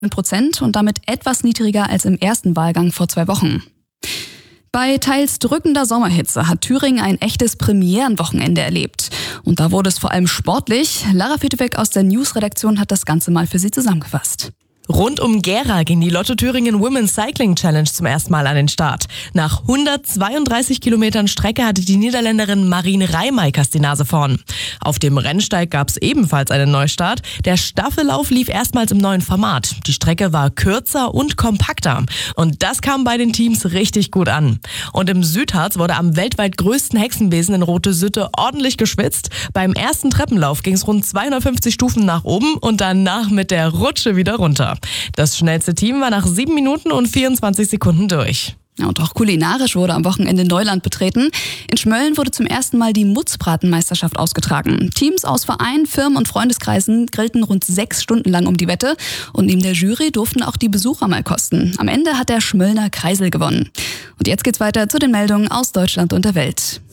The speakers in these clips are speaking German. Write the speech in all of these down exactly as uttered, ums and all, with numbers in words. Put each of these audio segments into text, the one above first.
Prozent und damit etwas niedriger als im ersten Wahlgang vor zwei Wochen. Bei teils drückender Sommerhitze hat Thüringen ein echtes Premierenwochenende erlebt. Und da wurde es vor allem sportlich. Lara Feteweg aus der News-Redaktion hat das Ganze mal für Sie zusammengefasst. Rund um Gera ging die Lotto Thüringen Women's Cycling Challenge zum ersten Mal an den Start. Nach hundertzweiunddreißig Kilometern Strecke hatte die Niederländerin Marine Reijmakers die Nase vorn. Auf dem Rennsteig gab es ebenfalls einen Neustart. Der Staffellauf lief erstmals im neuen Format. Die Strecke war kürzer und kompakter. Und das kam bei den Teams richtig gut an. Und im Südharz wurde am weltweit größten Hexenbesen in Rote Sütte ordentlich geschwitzt. Beim ersten Treppenlauf ging es rund zweihundertfünfzig Stufen nach oben und danach mit der Rutsche wieder runter. Das schnellste Team war nach sieben Minuten und vierundzwanzig Sekunden durch. Ja, und auch kulinarisch wurde am Wochenende Neuland betreten. In Schmölln wurde zum ersten Mal die Mutzbratenmeisterschaft ausgetragen. Teams aus Vereinen, Firmen und Freundeskreisen grillten rund sechs Stunden lang um die Wette. Und neben der Jury durften auch die Besucher mal kosten. Am Ende hat der Schmöllner Kreisel gewonnen. Und jetzt geht's weiter zu den Meldungen aus Deutschland und der Welt.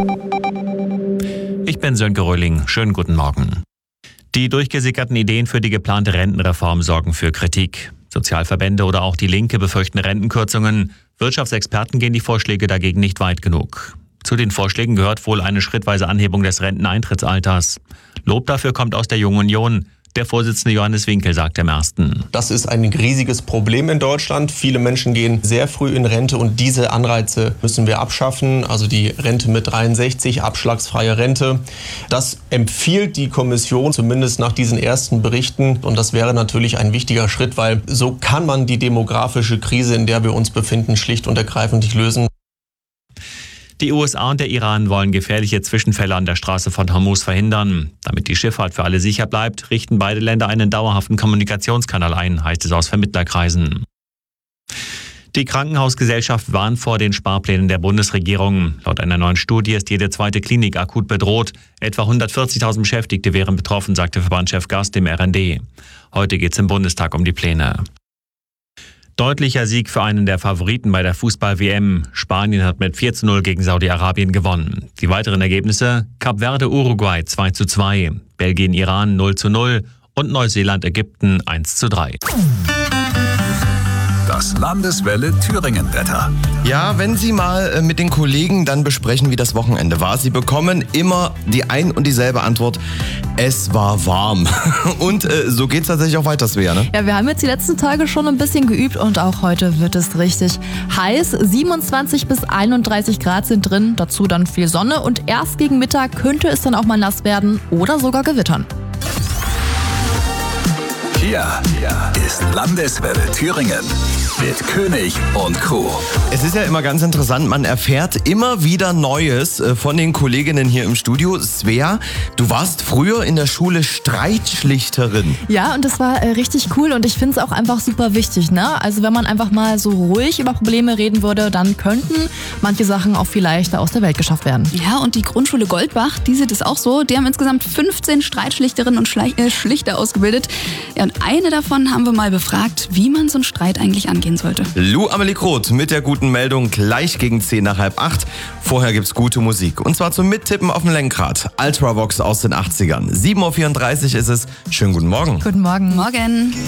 Ich bin Sönke Röhling. Schönen guten Morgen. Die durchgesickerten Ideen für die geplante Rentenreform sorgen für Kritik. Sozialverbände oder auch die Linke befürchten Rentenkürzungen. Wirtschaftsexperten gehen die Vorschläge dagegen nicht weit genug. Zu den Vorschlägen gehört wohl eine schrittweise Anhebung des Renteneintrittsalters. Lob dafür kommt aus der Jungen Union. Der Vorsitzende Johannes Winkel sagt im Ersten. Das ist ein riesiges Problem in Deutschland. Viele Menschen gehen sehr früh in Rente und diese Anreize müssen wir abschaffen. Also die Rente mit dreiundsechzig, abschlagsfreie Rente. Das empfiehlt die Kommission zumindest nach diesen ersten Berichten. Und das wäre natürlich ein wichtiger Schritt, weil so kann man die demografische Krise, in der wir uns befinden, schlicht und ergreifend nicht lösen. Die U S A und der Iran wollen gefährliche Zwischenfälle an der Straße von Hormuz verhindern. Damit die Schifffahrt für alle sicher bleibt, richten beide Länder einen dauerhaften Kommunikationskanal ein, heißt es aus Vermittlerkreisen. Die Krankenhausgesellschaft warnt vor den Sparplänen der Bundesregierung. Laut einer neuen Studie ist jede zweite Klinik akut bedroht. Etwa hundertvierzigtausend Beschäftigte wären betroffen, sagte Verbandschef Gast dem R N D. Heute geht es im Bundestag um die Pläne. Deutlicher Sieg für einen der Favoriten bei der Fußball-W M. Spanien hat mit vier zu null gegen Saudi-Arabien gewonnen. Die weiteren Ergebnisse: Kap Verde Uruguay zwei zu zwei, Belgien Iran null zu null und Neuseeland Ägypten eins zu drei. Das Landeswelle Thüringen-Wetter. Ja, wenn Sie mal mit den Kollegen dann besprechen, wie das Wochenende war. Sie bekommen immer die ein und dieselbe Antwort. Es war warm. Und äh, so geht's tatsächlich auch weiter, Svea, ne? Ja, wir haben jetzt die letzten Tage schon ein bisschen geübt und auch heute wird es richtig heiß. siebenundzwanzig bis einunddreißig Grad sind drin, dazu dann viel Sonne und erst gegen Mittag könnte es dann auch mal nass werden oder sogar gewittern. Hier ist Landeswelle Thüringen mit König und Co. Es ist ja immer ganz interessant, man erfährt immer wieder Neues von den Kolleginnen hier im Studio. Svea, du warst früher in der Schule Streitschlichterin. Ja, und das war äh, richtig cool und ich finde es auch einfach super wichtig, ne? Also wenn man einfach mal so ruhig über Probleme reden würde, dann könnten manche Sachen auch viel leichter aus der Welt geschafft werden. Ja, und die Grundschule Goldbach, die sieht es auch so. Die haben insgesamt fünfzehn Streitschlichterinnen und Schle- äh, Schlichter ausgebildet. Ja, und eine davon haben wir mal befragt, wie man so einen Streit eigentlich angehen sollte. Lou Amelie Groth mit der guten Meldung gleich gegen zehn nach halb acht. Vorher gibt's gute Musik. Und zwar zum Mittippen auf dem Lenkrad. Ultravox aus den achtzigern. sieben Uhr vierunddreißig ist es. Schönen guten Morgen. Guten Morgen. Morgen.